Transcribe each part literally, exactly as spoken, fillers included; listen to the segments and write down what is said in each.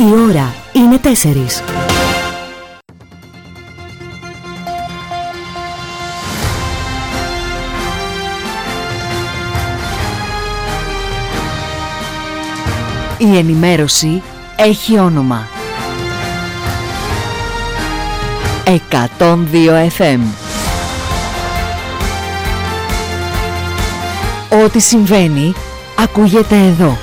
Η ώρα είναι τέσσερις. Η ενημέρωση έχει όνομα. εκατόν δύο εφ εμ. Ό,τι συμβαίνει ακούγεται εδώ.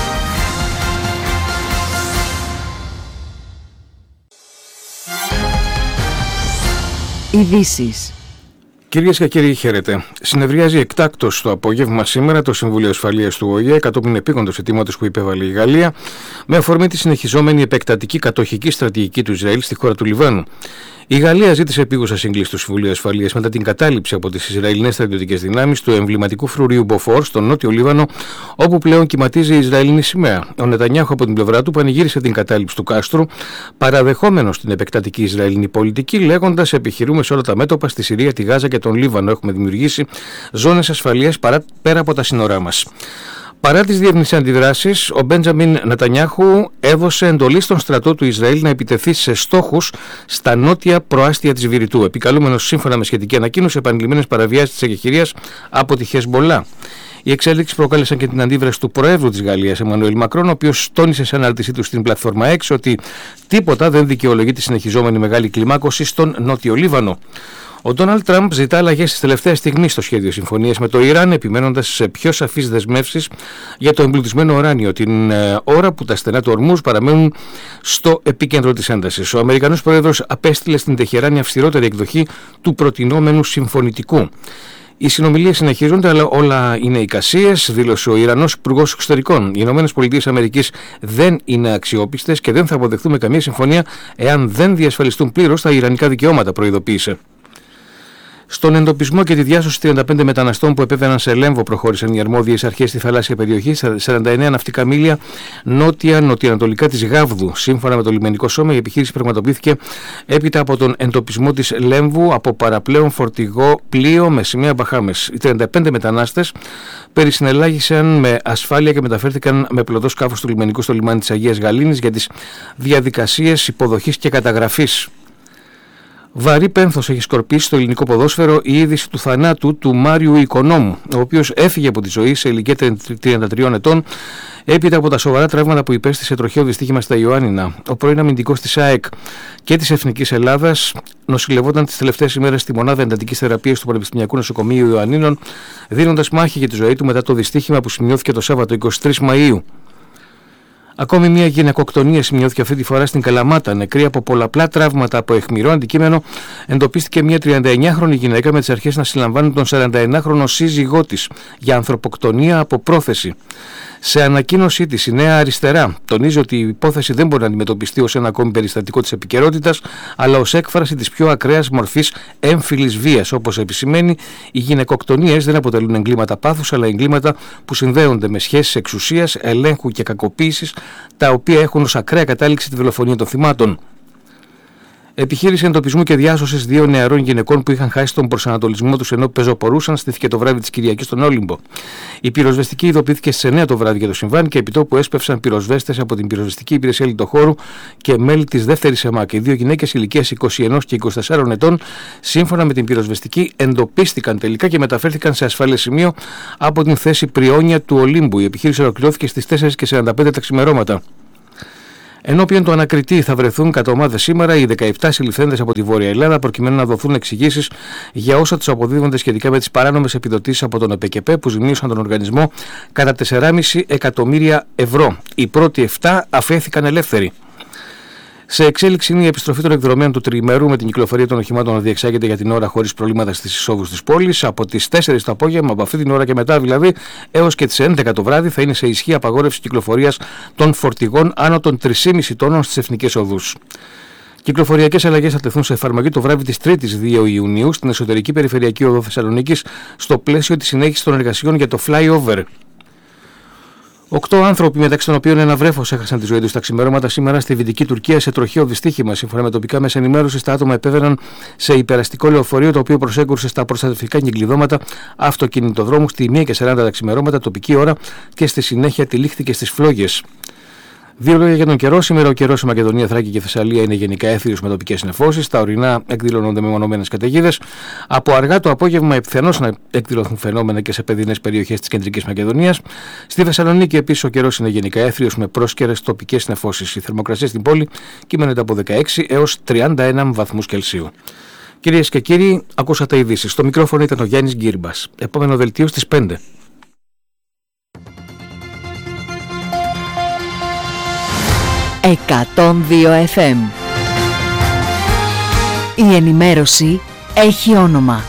Ειδήσεις. Κυρίες και κύριοι, χαίρετε. Συνεδριάζει εκτάκτως το απόγευμα σήμερα το Συμβούλιο Ασφαλείας του Ο Η Ε κατόπιν επίγοντος αιτήματος που υπέβαλε η Γαλλία με αφορμή τη συνεχιζόμενη επεκτατική κατοχική στρατηγική του Ισραήλ στη χώρα του Λιβάνου. Η Γαλλία ζήτησε επίγουσα σύγκληση του Συμβουλίου Ασφαλείας μετά την κατάληψη από τις Ισραηλινές στρατιωτικές δυνάμεις του εμβληματικού φρουρίου Μποφόρ στον νότιο Λίβανο, όπου πλέον κυματίζει η Ισραηλινή σημαία. Ο Νετανιάχου από την πλευρά του πανηγύρισε την κατάληψη του κάστρου, παραδεχόμενος την επεκτατική Ισραηλινή πολιτική, λέγοντας: επιχειρούμε σε όλα τα μέτωπα, στη Συρία, τη Γάζα και τον Λίβανο. Έχουμε δημιουργήσει ζώνες ασφαλείας πέρα από τα σύνορά μας. Παρά τις διεθνείς αντιδράσεις, ο Μπέντζαμιν Νετανιάχου έδωσε εντολή στον στρατό του Ισραήλ να επιτεθεί σε στόχους στα νότια προάστια της Βηρητού, επικαλούμενος σύμφωνα με σχετική ανακοίνωση επανειλημμένες παραβιάσεις της εκεχηρίας από τη Χεσμολά. Οι εξέλιξεις προκάλεσαν και την αντίδραση του Προέδρου της Γαλλίας, Εμμανουέλ Μακρόν, ο οποίος τόνισε σε ανάρτησή του στην πλατφόρμα X ότι τίποτα δεν δικαιολογεί τη συνεχιζόμενη μεγάλη κλιμάκωση στον Νότιο Λίβανο. Ο Ντόναλντ Τραμπ ζητά αλλαγές στη τελευταία στιγμή στο σχέδιο συμφωνίας με το Ιράν, επιμένοντας σε πιο σαφείς δεσμεύσεις για το εμπλουτισμένο ουράνιο, την ε, ώρα που τα στενά του Ορμούζ παραμένουν στο επίκεντρο της έντασης. Ο Αμερικανός Πρόεδρος απέστειλε στην Τεχεράνη αυστηρότερη εκδοχή του προτινόμενου συμφωνητικού. Οι συνομιλίες συνεχίζονται, αλλά όλα είναι εικασίες, δήλωσε ο Ιρανός Υπουργός Εξωτερικών. Οι Ηνωμένες Πολιτείες Αμερικής δεν είναι αξιόπιστες και δεν θα αποδεχτούμε καμία συμφωνία εάν δεν διασφαλιστούν πλήρως τα ιρανικά δικαιώματα, προειδοποίησε. Στον εντοπισμό και τη διάσωση τριάντα πέντε μεταναστών που επέβαιναν σε Λέμβο προχώρησαν οι αρμόδιες αρχές στη θαλάσσια περιοχή, σαράντα εννέα ναυτικά μίλια νότια-νοτιοανατολικά της Γάβδου. Σύμφωνα με το λιμενικό σώμα, η επιχείρηση πραγματοποιήθηκε έπειτα από τον εντοπισμό της Λέμβου από παραπλέον φορτηγό πλοίο με σημαία Μπαχάμες. Οι τριάντα πέντε μετανάστες περισυνελάγησαν με ασφάλεια και μεταφέρθηκαν με πλωτό σκάφος του λιμενικού στο λιμάνι της Αγίας Γαλήνης για τις διαδικασίες υποδοχής και καταγραφής. Βαρύ πένθος έχει σκορπίσει στο ελληνικό ποδόσφαιρο η είδηση του θανάτου του Μάριου Οικονόμου, ο οποίος έφυγε από τη ζωή σε ηλικία τριάντα τριών ετών έπειτα από τα σοβαρά τραύματα που υπέστη σε τροχαίο δυστύχημα στα Ιωάννινα. Ο πρώην αμυντικός της ΑΕΚ και της Εθνικής Ελλάδας νοσηλευόταν τις τελευταίες ημέρες στη μονάδα εντατικής θεραπείας του Πανεπιστημιακού Νοσοκομείου Ιωαννίνων, δίνοντας μάχη για τη ζωή του μετά το δυστύχημα που σημειώθηκε το Σάββατο εικοστή τρίτη Μαΐου. Ακόμη μια γυναικοκτονία σημειώθηκε αυτή τη φορά στην Καλαμάτα. Νεκρή από πολλαπλά τραύματα από αιχμηρό αντικείμενο, εντοπίστηκε μια τριανταεννιάχρονη γυναίκα με τις αρχές να συλλαμβάνουν τον σαρανταεννιάχρονο σύζυγό της για ανθρωποκτονία από πρόθεση. Σε ανακοίνωσή της, η Νέα Αριστερά τονίζει ότι η υπόθεση δεν μπορεί να αντιμετωπιστεί ως ένα ακόμη περιστατικό της επικαιρότητας, αλλά ως έκφραση της πιο ακραίας μορφής έμφυλης βίας. Όπως επισημαίνει, οι γυναικοκτονίες δεν αποτελούν εγκλήματα πάθους, αλλά εγκλήματα που συνδέονται με σχέσεις εξουσίας, ελέγχου και κακοποίησης, τα οποία έχουν ως ακραία κατάληξη τη δολοφονία των θυμάτων. Επιχείρηση εντοπισμού και διάσωσης δύο νεαρών γυναικών που είχαν χάσει τον προσανατολισμό τους ενώ πεζοπορούσαν στήθηκε το βράδυ της Κυριακής στον Όλυμπο. Η πυροσβεστική ειδοποιήθηκε στις εννέα το βράδυ για το συμβάν και επιτόπου έσπευσαν πυροσβέστες από την πυροσβεστική υπηρεσία λιτοχώρου και μέλη της δεύτερης ΕΜΑΚ. Οι δύο γυναίκες ηλικίας είκοσι ένα και είκοσι τέσσερα ετών, σύμφωνα με την πυροσβεστική, εντοπίστηκαν τελικά και μεταφέρθηκαν σε ασφαλές σημείο από την θέση Πριόνια του Ολύμπου. Η επιχείρηση ολοκληρώθηκε στις τέσσερις και σαράντα πέντε τα ξημερώματα. Ενώπιον του ανακριτή θα βρεθούν κατά ομάδες σήμερα οι δεκαεπτά συλληφθέντες από τη Βόρεια Ελλάδα, προκειμένου να δοθούν εξηγήσεις για όσα τους αποδίδονται σχετικά με τις παράνομες επιδοτήσεις από τον ΕΠΕΚΕΠΕ που ζημίωσαν τον οργανισμό κατά τέσσερα κόμμα πέντε εκατομμύρια ευρώ. Οι πρώτοι επτά αφέθηκαν ελεύθεροι. Σε εξέλιξη είναι η επιστροφή των εκδρομέων του τριημέρου με την κυκλοφορία των οχημάτων να διεξάγεται για την ώρα χωρίς προβλήματα στις εισόδους της πόλης. Από τις τέσσερις το απόγευμα, από αυτή την ώρα και μετά δηλαδή, έως και τις έντεκα το βράδυ, θα είναι σε ισχύ απαγόρευση κυκλοφορίας των φορτηγών άνω των τρία κόμμα πέντε τόνων στις εθνικές οδούς. Κυκλοφοριακές αλλαγές θα τεθούν σε εφαρμογή το βράδυ της τρίτης δύο Ιουνίου στην εσωτερική περιφερειακή οδό Θεσσαλονίκης, στο πλαίσιο της συνέχισης των εργασιών για το flyover. Οκτώ άνθρωποι, μεταξύ των οποίων ένα βρέφος, έχασαν τη ζωή τους στα ξημερώματα σήμερα στη Δυτική Τουρκία σε τροχαίο δυστύχημα. Σύμφωνα με τοπικά μέσα ενημέρωσης, τα άτομα επέβαιναν σε υπεραστικό λεωφορείο το οποίο προσέκρουσε στα προστατευτικά κυκλειδώματα αυτοκινητοδρόμου στη μία και σαράντα τα ξημερώματα τοπική ώρα και στη συνέχεια τυλίχθηκε στις φλόγες. Δύο λόγια για τον καιρό. Σήμερα ο καιρός σε Μακεδονία, Θράκη και Θεσσαλία είναι γενικά έθριος με τοπικές νεφώσεις. Τα ορεινά εκδηλώνονται με μονομένες καταιγίδες. Από αργά το απόγευμα πιθανώς να εκδηλωθούν φαινόμενα και σε παιδινές περιοχές της κεντρικής Μακεδονίας. Στη Θεσσαλονίκη επίσης ο καιρός είναι γενικά έθριος με πρόσκαιρες τοπικές νεφώσεις. Η θερμοκρασία στην πόλη κυμαίνεται από δεκαέξι έως τριάντα ένα βαθμούς Κελσίου. Κυρίες και κύριοι, ακούσατε ειδήσεις. Στο μικρόφωνο ήταν ο Γιάννης Γκύρμπας. Επόμενο δελτίο στις πέντε. εκατόν δύο εφ εμ. Η ενημέρωση έχει όνομα.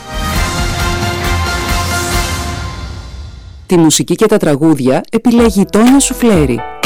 Τη μουσική και τα τραγούδια επιλέγει η Τόνια Σουφλέρη.